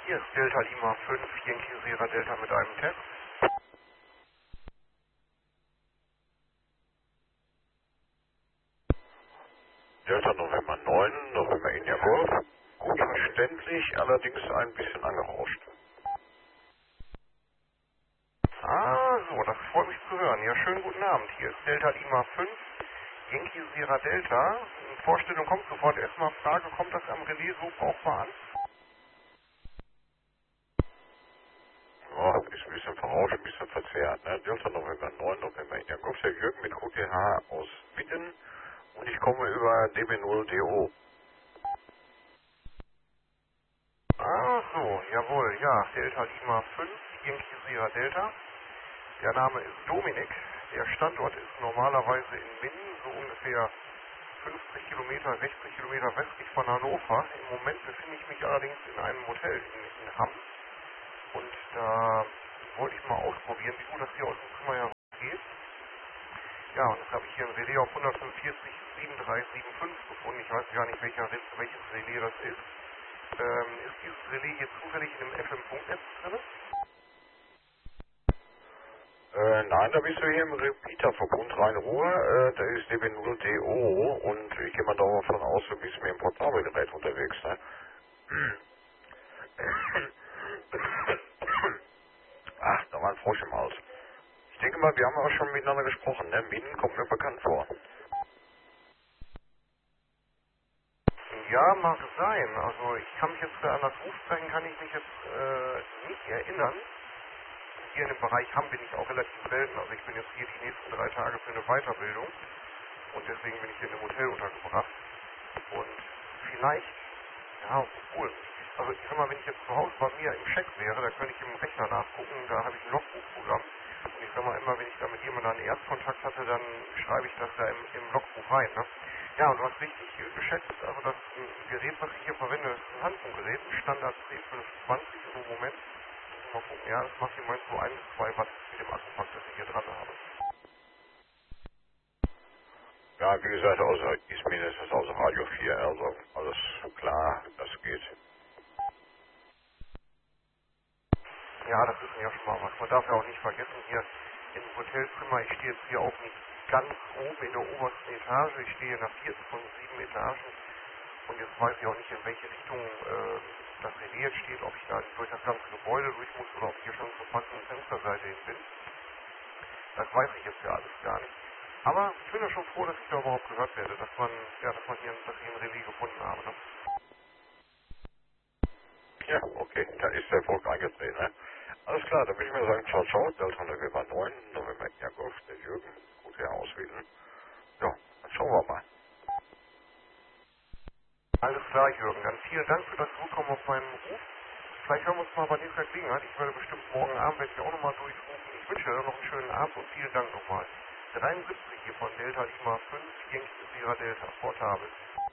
Hier ist Delta Lima 5, Yankee Sierra Delta mit einem Test. Delta November 9, November India Golf. Gut verständlich, allerdings ein bisschen angerauscht. Ah, so, das freut mich zu hören. Ja, schönen guten Abend. Hier ist Delta Lima 5, Yankee Sierra Delta. Vorstellung kommt sofort. Erstmal Frage, kommt das am Relais so brauchbar an? Ja, ist ein bisschen verrauscht, ein bisschen verzerrt. Ne? Delta November 9, November India Golf. Der Jürgen mit QTH aus Witten und ich komme über DB0DO. Ah, so, jawohl, ja, Delta Lima 5, Yankee Sierra Delta. Der Name ist Dominik. Der Standort ist normalerweise in Minden, so ungefähr 50 Kilometer, 60 Kilometer westlich von Hannover. Im Moment befinde ich mich allerdings in einem Hotel in Hamm. Und da wollte ich mal ausprobieren, wie gut das hier aus dem Zimmer heraus geht. Ja, und jetzt habe ich hier ein Relais auf 145 7375 gefunden. Ich weiß gar nicht, welches Relais das ist. Ist dieses Relais hier zufällig in einem FM-Funknetz drin? Nein, da bist du hier im Repeater-Verbund Rhein-Ruhr. Da ist DB0DO und ich gehe mal davon aus, du bist mit dem Portabelgerät unterwegs. Ne? Ach, da war ein Frosch im Hals. Ich denke mal, wir haben auch schon miteinander gesprochen. Ne? Minden kommt mir bekannt vor. Ja, mag sein. Also ich kann mich jetzt an das Rufzeichen kann ich mich jetzt nicht erinnern. Hier in dem Bereich Hamm bin ich auch relativ selten. Also ich bin jetzt hier die nächsten 3 Tage für eine Weiterbildung und deswegen bin ich hier in einem Hotel untergebracht. Und vielleicht, ja, obwohl, also ich sag mal, wenn ich jetzt zu Hause bei mir im Check wäre, da könnte ich im Rechner nachgucken, da habe ich ein Logbuchprogramm. Und ich sag mal immer, wenn ich da mit jemandem einen Erstkontakt hatte, dann schreibe ich das da im Logbuch rein. Ne? Ja, und du hast richtig geschätzt, also das Gerät, was ich hier verwende, ist ein Handfunkgerät, ein Standard C520 im Moment. Mal gucken, ja, das macht im Moment so 1 bis 2 Watt mit dem Akkupack, das ich hier dran habe. Ja, wie gesagt, also ist mindestens außer Radio 4, also alles klar, das geht. Ja, das ist mir ja schon mal was. Man darf ja auch nicht vergessen, hier im Hotelzimmer, ich stehe jetzt hier auch nicht ganz oben in der obersten Etage, ich stehe in der 4. von 7 Etagen und jetzt weiß ich auch nicht, in welche Richtung das Relais jetzt steht, ob ich da durch das ganze Gebäude durch muss oder ob ich hier schon zur passenden Fensterseite hin bin. Das weiß ich jetzt ja alles gar nicht. Aber ich bin ja schon froh, dass ich da überhaupt gehört werde, dass ich ein Relais gefunden habe. Ne? Ja, okay, da ist der Volk eingetreten, ne? Alles klar, dann würde ich mal sagen, ciao, ciao, Delta November 9, November Jakob, der Jürgen, gut hier auswählen. Ja, dann schauen wir mal. Alles klar, Jürgen. Dann vielen Dank für das Zurückkommen auf meinen Ruf. Vielleicht hören wir uns mal bei nächster Gelegenheit. Ich werde bestimmt morgen Abend werde ich auch nochmal durchrufen. Ich wünsche dir noch einen schönen Abend und vielen Dank nochmal. 73 hier von Delta Lima 5, Yankee Sierra Delta, Portabel.